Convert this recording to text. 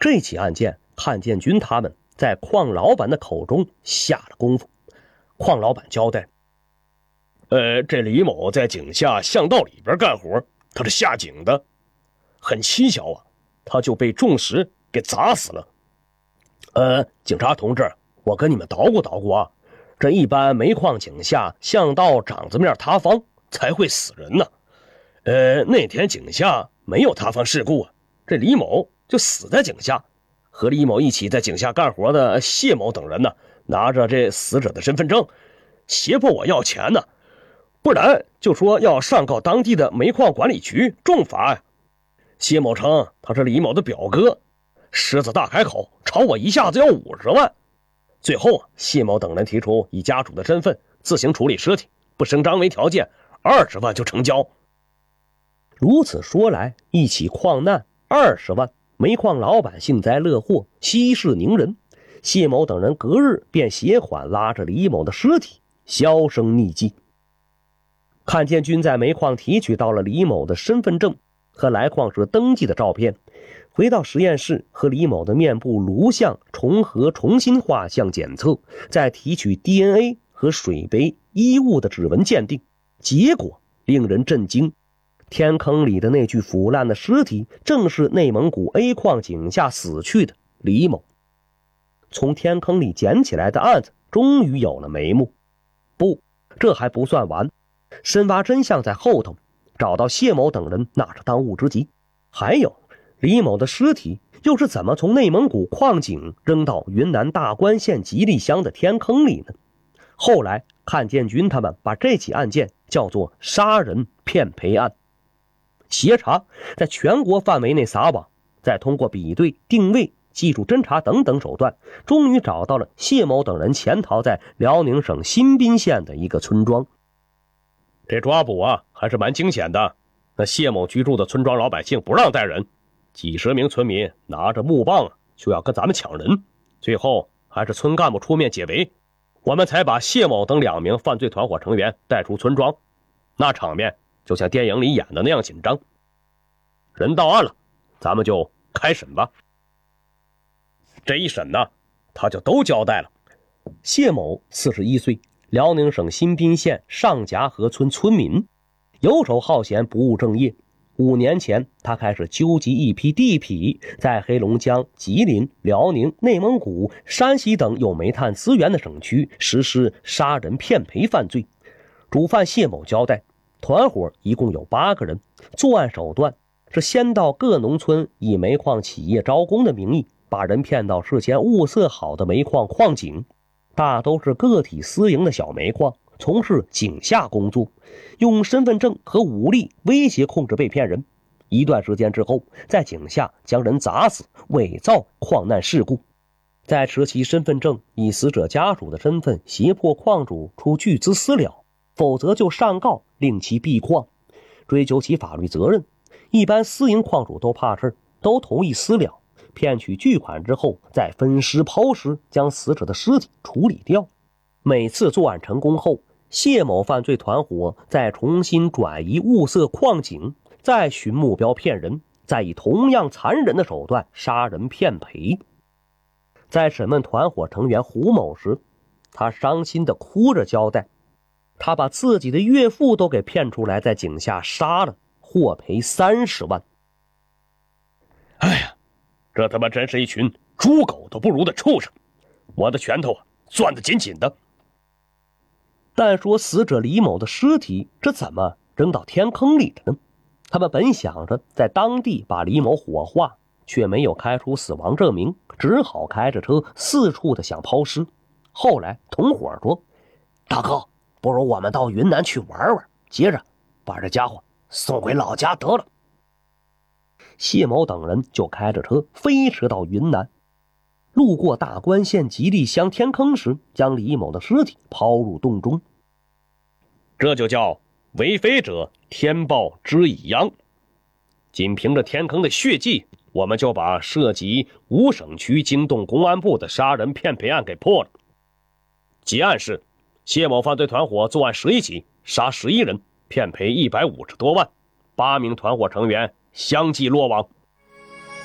这起案件，汉建军他们在邝老板的口中下了功夫。邝老板交代， 这李某在井下巷道里边干活，他是下井的，很蹊跷啊，他就被重石给砸死了。 警察同志，我跟你们捣鼓捣鼓啊，这一般煤矿井下巷道掌子面塌方才会死人呢。那天井下没有塌方事故啊，这李某就死在井下。和李某一起在井下干活的谢某等人呢，拿着这死者的身份证，胁迫我要钱呢，不然就说要上告当地的煤矿管理局重罚呀。谢某称他是李某的表哥，狮子大开口，朝我一下子要50万。最后谢某等人提出以家属的身份自行处理尸体，不生张为条件，20万就成交。如此说来，一起矿难20万，煤矿老百幸灾乐祸，息事宁人。谢某等人隔日便携款拉着李某的尸体销声匿迹。汉建军在煤矿提取到了李某的身份证和来矿时登记的照片，回到实验室和李某的面部颅像重合，重新画像检测，再提取 DNA 和水杯衣物的指纹鉴定，结果令人震惊。天坑里的那具腐烂的尸体正是内蒙古 A 矿井下死去的李某。从天坑里捡起来的案子终于有了眉目。不，这还不算完，深挖真相在后头，找到谢某等人那是当务之急。还有李某的尸体又是怎么从内蒙古矿井扔到云南大关县吉利乡的天坑里呢？后来汉建军他们把这起案件叫做杀人骗赔案。协查在全国范围内撒网，再通过比对、定位、技术侦查等等手段，终于找到了谢某等人潜逃在辽宁省新宾县的一个村庄。 这抓捕啊还是蛮惊险的。那谢某居住的村庄老百姓不让带人，几十名村民拿着木棒就要跟咱们抢人，最后还是村干部出面解围，我们才把谢某等2名犯罪团伙成员带出村庄。那场面就像电影里演的那样紧张。人到案了，咱们就开审吧。这一审呢，他就都交代了。 谢某41岁，辽宁省新宾县上夹河村村民，游手好闲，不务正业。5年前，他开始纠集一批地痞，在黑龙江、吉林、辽宁、内蒙古、山西等有煤炭资源的省区实施杀人骗赔犯罪。主犯谢某交代，团伙一共有8个人，作案手段是先到各农村以煤矿企业招工的名义，把人骗到事先物色好的煤矿矿井，大都是个体私营的小煤矿，从事井下工作，用身份证和武力威胁控制被骗人。一段时间之后，在井下将人砸死，伪造矿难事故，再持其身份证以死者家属的身份胁迫矿主出巨资私了，否则就上告令其闭矿，追究其法律责任。一般私营矿主都怕事，都同意私了，骗取巨款之后再分尸抛尸，将死者的尸体处理掉。每次作案成功后，谢某犯罪团伙再重新转移物色矿井，再寻目标骗人，再以同样残忍的手段杀人骗赔。在审问团伙成员胡某时，他伤心地哭着交代，他把自己的岳父都给骗出来，在井下杀了，获赔30万。 哎呀，这他妈真是一群猪狗都不如的畜生，我的拳头攥得紧紧的。 但说死者李某的尸体这怎么扔到天坑里的呢？他们本想着在当地把李某火化，却没有开出死亡证明，只好开着车四处的想抛尸。后来同伙说，大哥，不如我们到云南去玩玩，接着把这家伙送回老家得了。谢某等人就开着车飞驰到云南，路过大关县吉利乡天坑时，将李某的尸体抛入洞中。 这就叫为非者天报之以殃。仅凭着天坑的血迹，我们就把涉及5省区惊动公安部的杀人骗赔案给破了。结案是谢某犯罪团伙作案11起，杀11人，骗赔150多万，8名团伙成员相继落网。